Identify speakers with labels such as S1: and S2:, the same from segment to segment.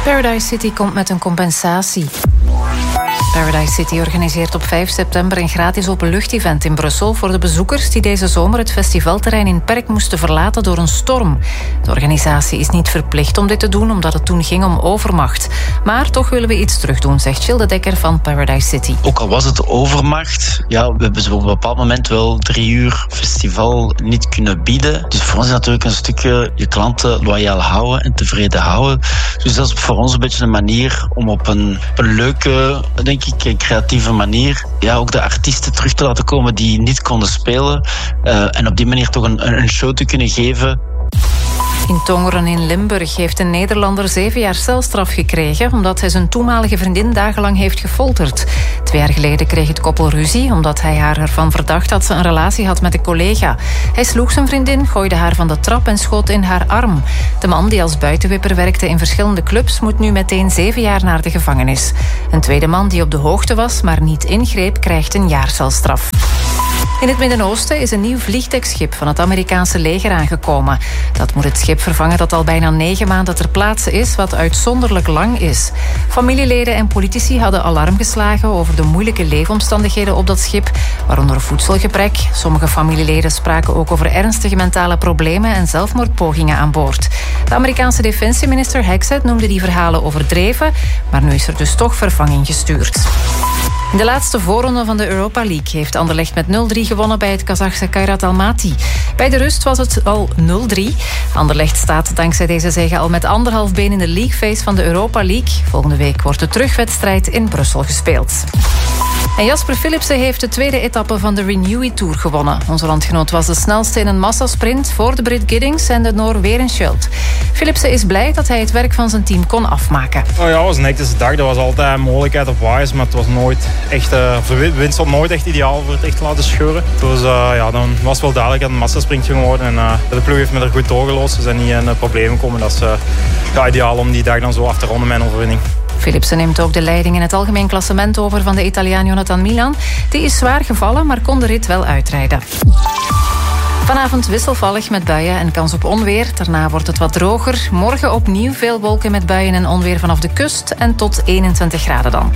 S1: Paradise City komt met een compensatie. Paradise City organiseert op 5 september een gratis openlucht-event in Brussel voor de bezoekers die deze zomer het festivalterrein in Perk moesten verlaten door een storm. De organisatie is niet verplicht om dit te doen, omdat het toen ging om overmacht. Maar toch willen we iets terugdoen, zegt Gilles de Dekker van Paradise City.
S2: Ook al was het overmacht, ja, we hebben zo op een bepaald moment wel 3 uur festival niet kunnen bieden. Dus voor ons is natuurlijk een stukje je klanten loyaal houden en tevreden houden. Dus dat is voor ons een beetje een manier om op een leuke, denk ik, creatieve manier, ja, ook de artiesten terug te laten komen die niet konden spelen. En op die manier toch een show te kunnen geven.
S1: In Tongeren in Limburg heeft een Nederlander 7 jaar celstraf gekregen omdat hij zijn toenmalige vriendin dagenlang heeft gefolterd. 2 jaar geleden kreeg het koppel ruzie omdat hij haar ervan verdacht dat ze een relatie had met een collega. Hij sloeg zijn vriendin, gooide haar van de trap en schoot in haar arm. De man, die als buitenwipper werkte in verschillende clubs, moet nu meteen 7 jaar naar de gevangenis. Een tweede man die op de hoogte was, maar niet ingreep, krijgt een jaar celstraf. In het Midden-Oosten is een nieuw vliegdekschip van het Amerikaanse leger aangekomen. Dat moet het schip vervangen dat al bijna 9 maanden ter plaatse is, wat uitzonderlijk lang is. Familieleden en politici hadden alarm geslagen over de moeilijke leefomstandigheden op dat schip, waaronder voedselgebrek. Sommige familieleden spraken ook over ernstige mentale problemen en zelfmoordpogingen aan boord. De Amerikaanse defensieminister Hexet noemde die verhalen overdreven, maar nu is er dus toch vervanging gestuurd. In de laatste voorronde van de Europa League heeft Anderlecht met 0-3 gewonnen bij het Kazachse Kairat Almaty. Bij de rust was het al 0-3. Anderlecht staat dankzij deze zege al met 1,5 been in de leagueface van de Europa League. Volgende week wordt de terugwedstrijd in Brussel gespeeld. En Jasper Philipsen heeft de tweede etappe van de Renewy Tour gewonnen. Onze landgenoot was de snelste in een massasprint voor de Brit Giddings en de Noor Werenskjöld. Philipsen is blij dat hij het werk van zijn team kon afmaken.
S3: Oh ja, het was een hectische dag. Er was altijd een mogelijkheid op waaiers, maar het was nooit echt, de wind stond nooit echt ideaal voor het echt te laten scheuren. Dus dan was het wel duidelijk dat het een massasprint ging worden. En de ploeg heeft me er goed doorgelost. Ze zijn niet in problemen gekomen. Dat is ideaal om die dag dan zo af te ronden met een overwinning.
S1: Philipsen neemt ook de leiding in het algemeen klassement over van de Italiaan Jonathan Milan. Die is zwaar gevallen, maar kon de rit wel uitrijden. Vanavond wisselvallig met buien en kans op onweer. Daarna wordt het wat droger. Morgen opnieuw veel wolken met buien en onweer vanaf de kust en tot 21 graden dan.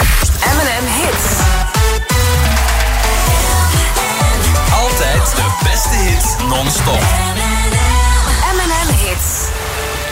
S4: M&M Hits. Altijd de beste hits non-stop.